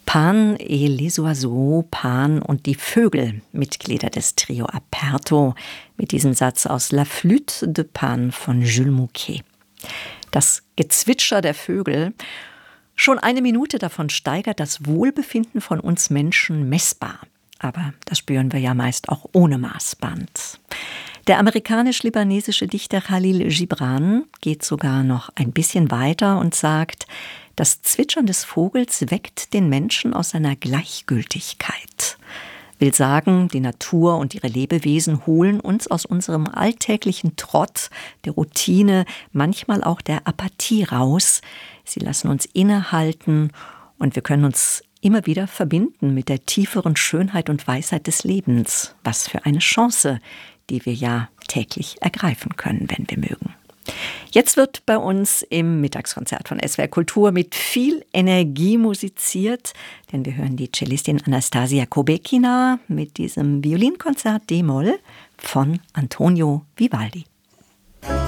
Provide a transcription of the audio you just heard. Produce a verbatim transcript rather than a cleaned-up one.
Pan et les oiseaux, Pan und die Vögel, Mitglieder des Trio Aperto, mit diesem Satz aus La Flûte de Pan von Jules Mouquet. Das Gezwitscher der Vögel, schon eine Minute davon steigert das Wohlbefinden von uns Menschen messbar. Aber das spüren wir ja meist auch ohne Maßband. Der amerikanisch-libanesische Dichter Khalil Gibran geht sogar noch ein bisschen weiter und sagt, das Zwitschern des Vogels weckt den Menschen aus seiner Gleichgültigkeit. Will sagen, die Natur und ihre Lebewesen holen uns aus unserem alltäglichen Trott, der Routine, manchmal auch der Apathie raus. Sie lassen uns innehalten und wir können uns immer wieder verbinden mit der tieferen Schönheit und Weisheit des Lebens. Was für eine Chance, die wir ja täglich ergreifen können, wenn wir mögen. Jetzt wird bei uns im Mittagskonzert von S W R Kultur mit viel Energie musiziert, denn wir hören die Cellistin Anastasia Kobekina mit diesem Violinkonzert D-Moll von Antonio Vivaldi.